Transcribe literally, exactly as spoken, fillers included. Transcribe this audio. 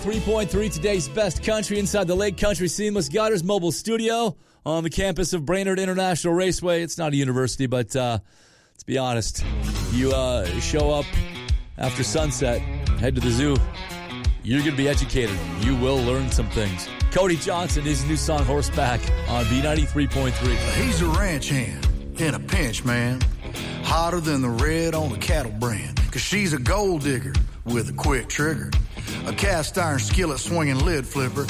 three point three, today's best country inside the Lake Country Seamless Gutters mobile studio on the campus of Brainerd International Raceway. It's not a university, but uh, let's be honest. You uh, show up after sunset, head to the zoo, you're going to be educated. You will learn some things. Cody Johnson, his new song, Horseback, on B ninety-three point three. He's a ranch hand in a pinch, man. Hotter than the red on the cattle brand. Cause she's a gold digger with a quick trigger. A cast iron skillet swinging lid flipper.